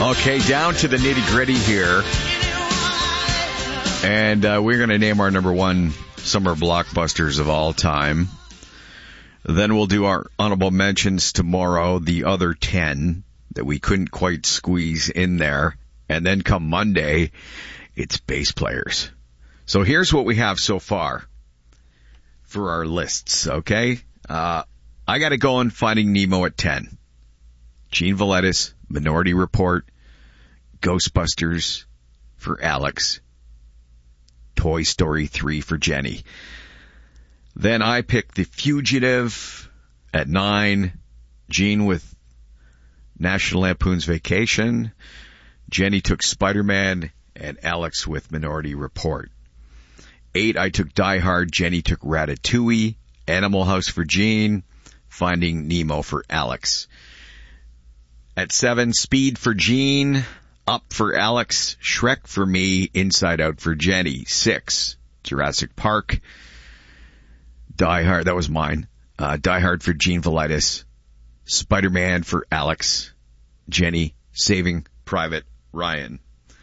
Okay, down to the nitty-gritty here. And we're going to name our number one summer blockbusters of all time. Then we'll do our honorable mentions tomorrow, the other 10 that we couldn't quite squeeze in there. And then come Monday, it's bass players. So here's what we have so far for our lists, okay? I got it going, Finding Nemo at 10. Gene Valletta, Minority Report, Ghostbusters for Alex, Toy Story 3 for Jenny. Then I picked The Fugitive at 9, Gene with National Lampoon's Vacation, Jenny took Spider-Man, and Alex with Minority Report. 8, I took Die Hard, Jenny took Ratatouille, Animal House for Gene, Finding Nemo for Alex. At 7, Speed for Gene, Up for Alex, Shrek for me, Inside Out for Jenny. 6, Jurassic Park, Die Hard, that was mine. Die Hard for Gene Valletta, Spider-Man for Alex, Jenny, Saving Private Ryan.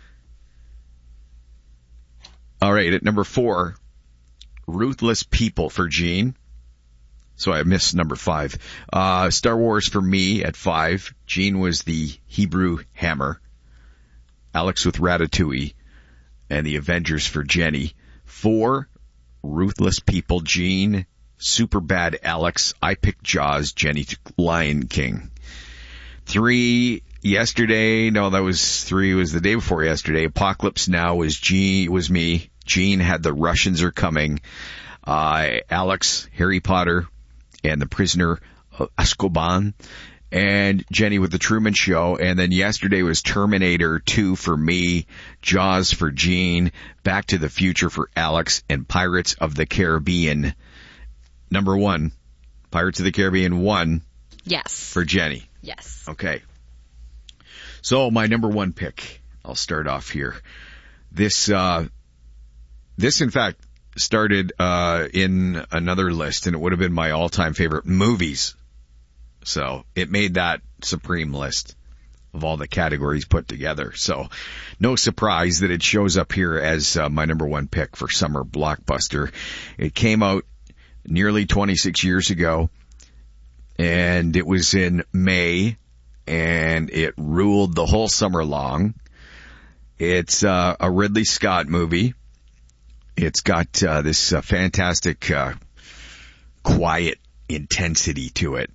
All right, at number 4, Ruthless People for Gene. So I missed number 5. Star Wars for me at 5. Gene was the Hebrew Hammer. Alex with Ratatouille. And the Avengers for Jenny. 4, Ruthless People, Gene. Superbad, Alex. I picked Jaws. Jenny took Lion King. 3, yesterday. No, that was 3. It was the day before yesterday. Apocalypse Now was me. Gene had The Russians Are Coming. Alex, Harry Potter, and The Prisoner of Azkaban. And Jenny with The Truman Show. And then yesterday was Terminator 2 for me, Jaws for Gene, Back to the Future for Alex, and Pirates of the Caribbean. Number 1, Pirates of the Caribbean 1. Yes. For Jenny. Yes. Okay. So my number 1 pick, I'll start off here. This in fact started in another list, and it would have been my all-time favorite movies. So it made that supreme list of all the categories put together. So no surprise that it shows up here as my number 1 pick for summer blockbuster. It came out nearly 26 years ago, and it was in May, and it ruled the whole summer long. It's a Ridley Scott movie. It's got this fantastic quiet intensity to it.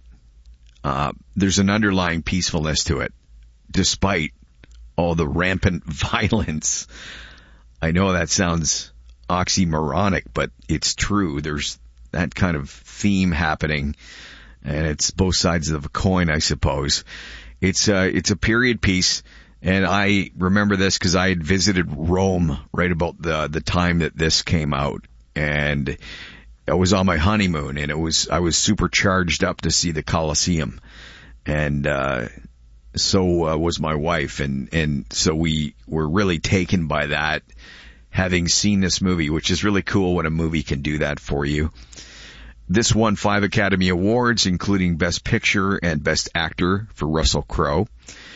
There's an underlying peacefulness to it, despite all the rampant violence. I know that sounds oxymoronic, but it's true. There's that kind of theme happening, and it's both sides of a coin, I suppose. It's a period piece, and I remember this because I had visited Rome right about the time that this came out, and I was on my honeymoon, and I was super charged up to see the Colosseum, and so was my wife, and so we were really taken by that, having seen this movie, which is really cool when a movie can do that for you. This won 5 Academy Awards, including Best Picture and Best Actor for Russell Crowe.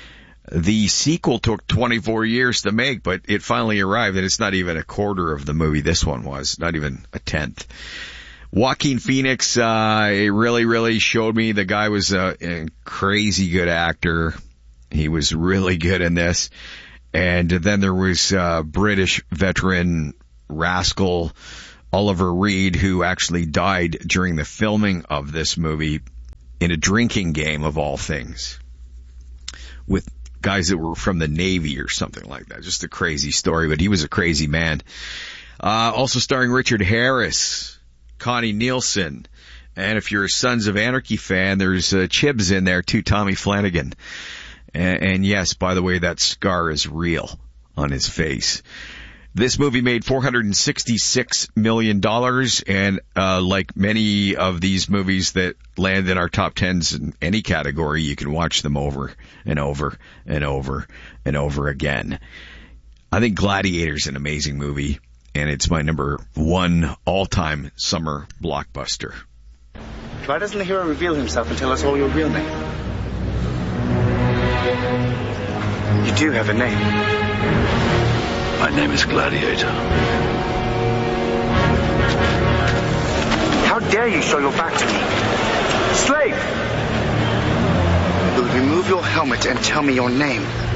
The sequel took 24 years to make, but it finally arrived, and it's not even a quarter of the movie this one was, not even a tenth. Joaquin Phoenix, it really, really showed me the guy was a crazy good actor. He was really good in this. And then there was British veteran rascal Oliver Reed, who actually died during the filming of this movie in a drinking game of all things with guys that were from the Navy or something like that. Just a crazy story, but he was a crazy man. Also starring Richard Harris, Connie Nielsen, and if you're a Sons of Anarchy fan, there's Chibs in there too, Tommy Flanagan. And yes, by the way, that scar is real on his face. This movie made $466 million, and like many of these movies that land in our top 10s in any category, you can watch them over and over and over and over again. I think Gladiator's an amazing movie, and it's my number 1 all-time summer blockbuster. Why doesn't the hero reveal himself and tell us all your real name? You do have a name. My name is Gladiator. How dare you show your back to me? Slave! You'll remove your helmet and tell me your name.